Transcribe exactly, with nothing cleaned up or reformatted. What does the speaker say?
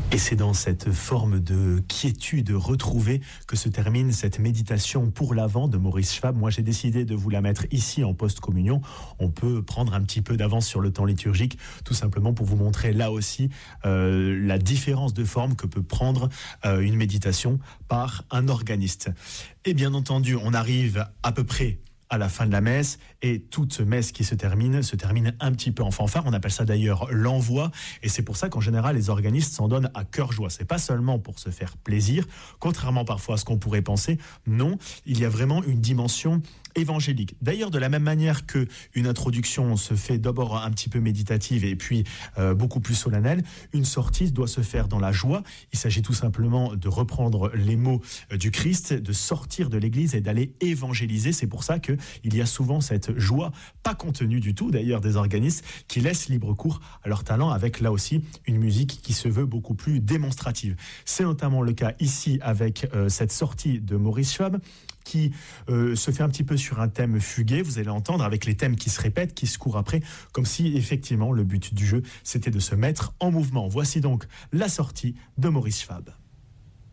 Et c'est dans cette forme de quiétude retrouvée que se termine cette méditation pour l'Avent de Maurice Schwab. Moi, j'ai décidé de vous la mettre ici en post-communion. On peut prendre un petit peu d'avance sur le temps liturgique, tout simplement pour vous montrer là aussi euh, la différence de forme que peut prendre euh, une méditation par un organiste. Et bien entendu, on arrive à peu près à la fin de la messe, et toute messe qui se termine, se termine un petit peu en fanfare. On appelle ça d'ailleurs l'envoi, et c'est pour ça qu'en général, les organistes s'en donnent à cœur joie. C'est pas seulement pour se faire plaisir, contrairement parfois à ce qu'on pourrait penser. Non, il y a vraiment une dimension évangélique. D'ailleurs, de la même manière que une introduction se fait d'abord un petit peu méditative et puis euh, beaucoup plus solennelle, une sortie doit se faire dans la joie. Il s'agit tout simplement de reprendre les mots du Christ, de sortir de l'église et d'aller évangéliser. C'est pour ça que il y a souvent cette joie, pas contenue du tout d'ailleurs des organistes, qui laissent libre cours à leur talent avec là aussi une musique qui se veut beaucoup plus démonstrative. C'est notamment le cas ici avec euh, cette sortie de Maurice Schwab, qui euh, se fait un petit peu sur un thème fugué, vous allez entendre, avec les thèmes qui se répètent, qui se courent après, comme si effectivement le but du jeu c'était de se mettre en mouvement. Voici donc la sortie de Maurice Schwab.